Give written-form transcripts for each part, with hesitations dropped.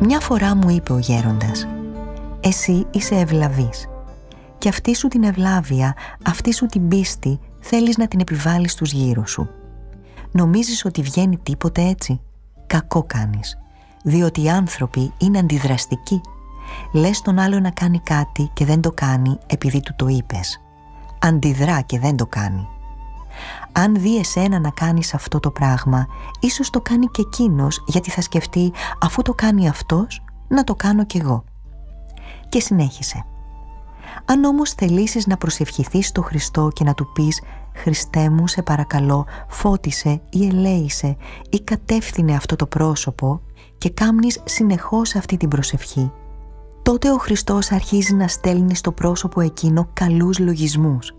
Μια φορά μου είπε ο γέροντας: «Εσύ είσαι ευλαβής και αυτή σου την ευλάβεια, αυτή σου την πίστη θέλεις να την επιβάλλεις στους γύρω σου. Νομίζεις ότι βγαίνει τίποτε έτσι? Κακό κάνεις, διότι οι άνθρωποι είναι αντιδραστικοί. Λες τον άλλο να κάνει κάτι και δεν το κάνει επειδή του το είπες. Αντιδρά και δεν το κάνει. Αν δει εσένα να κάνεις αυτό το πράγμα, ίσως το κάνει και εκείνος, γιατί θα σκεφτεί, αφού το κάνει αυτός, να το κάνω κι εγώ». Και συνέχισε: «Αν όμως θελήσεις να προσευχηθείς στο Χριστό και να του πεις «Χριστέ μου, σε παρακαλώ, φώτισε ή ελέησε ή κατεύθυνε αυτό το πρόσωπο» και κάμνεις συνεχώς αυτή την προσευχή, τότε ο Χριστός αρχίζει να στέλνει στο πρόσωπο εκείνο καλούς λογισμούς.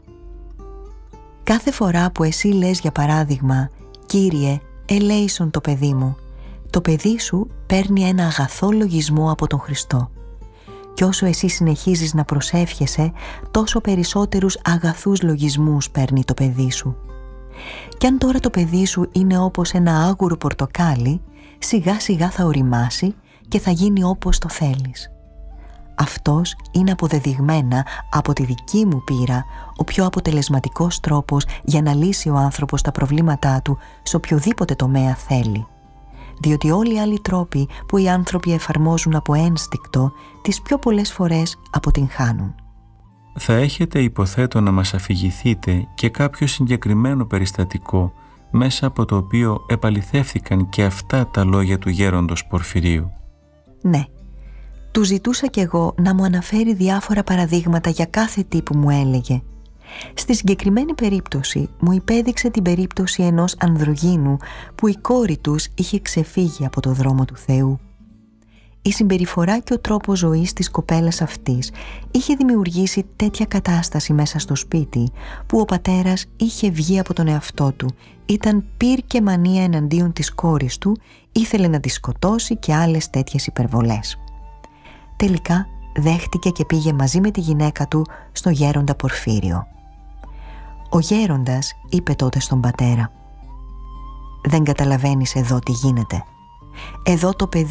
Κάθε φορά που εσύ λες, για παράδειγμα, «Κύριε, ελέησον το παιδί μου», το παιδί σου παίρνει ένα αγαθό λογισμό από τον Χριστό. Και όσο εσύ συνεχίζεις να προσεύχεσαι, τόσο περισσότερους αγαθούς λογισμούς παίρνει το παιδί σου. Και αν τώρα το παιδί σου είναι όπως ένα άγουρο πορτοκάλι, σιγά σιγά θα οριμάσει και θα γίνει όπως το θέλεις. Αυτός είναι αποδεδειγμένα από τη δική μου πείρα ο πιο αποτελεσματικός τρόπος για να λύσει ο άνθρωπος τα προβλήματά του σε οποιοδήποτε τομέα θέλει. Διότι όλοι οι άλλοι τρόποι που οι άνθρωποι εφαρμόζουν από ένστικτο, τις πιο πολλές φορές αποτυγχάνουν. Θα έχετε, υποθέτω, να μας αφηγηθείτε και κάποιο συγκεκριμένο περιστατικό μέσα από το οποίο επαληθεύθηκαν και αυτά τα λόγια του γέροντος Πορφυρίου. Ναι. Του ζητούσα κι εγώ να μου αναφέρει διάφορα παραδείγματα για κάθε τι που μου έλεγε. Στη συγκεκριμένη περίπτωση μου υπέδειξε την περίπτωση ενός ανδρογύνου που η κόρη τους είχε ξεφύγει από το δρόμο του Θεού. Η συμπεριφορά και ο τρόπος ζωής της κοπέλας αυτής είχε δημιουργήσει τέτοια κατάσταση μέσα στο σπίτι που ο πατέρας είχε βγει από τον εαυτό του, ήταν πυρ και μανία εναντίον της κόρης του, ήθελε να τη σκοτώσει και άλλες τέτοιες υπερβολές. Τελικά δέχτηκε και πήγε μαζί με τη γυναίκα του στο γέροντα Πορφύριο. Ο γέροντας είπε τότε στον πατέρα: «Δεν καταλαβαίνεις εδώ τι γίνεται. Εδώ το παιδί